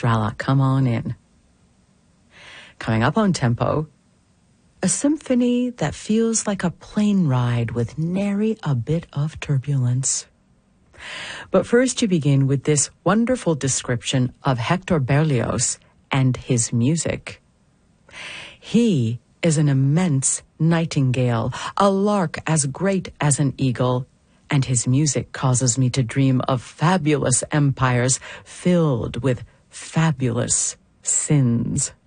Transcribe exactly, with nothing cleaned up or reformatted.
Drala, come on in. Coming up on Tempo, a symphony that feels like a plane ride with nary a bit of turbulence. But first you begin with this wonderful description of Hector Berlioz and his music. He is an immense nightingale, a lark as great as an eagle, and his music causes me to dream of fabulous empires filled with fabulous sins.